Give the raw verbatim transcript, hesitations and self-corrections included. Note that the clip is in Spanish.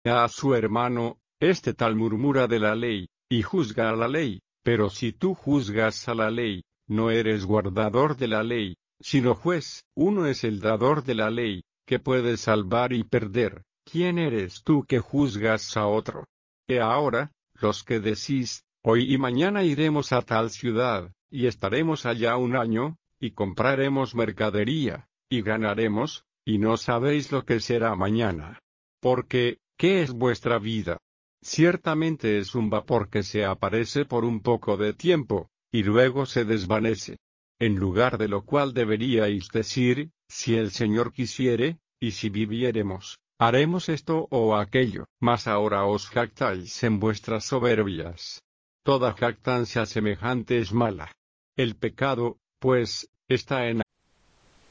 A su hermano, este tal murmura de la ley, y juzga a la ley, pero si tú juzgas a la ley, no eres guardador de la ley, sino juez. Uno es el dador de la ley, que puede salvar y perder. ¿Quién eres tú que juzgas a otro? Y ahora, los que decís, hoy y mañana iremos a tal ciudad, y estaremos allá un año, y compraremos mercadería, y ganaremos, y no sabéis lo que será mañana. Porque, ¿qué es vuestra vida? Ciertamente es un vapor que se aparece por un poco de tiempo, y luego se desvanece. En lugar de lo cual deberíais decir, si el Señor quisiere, y si viviéremos, haremos esto o aquello. Mas ahora os jactáis en vuestras soberbias. Toda jactancia semejante es mala. El pecado, pues, está en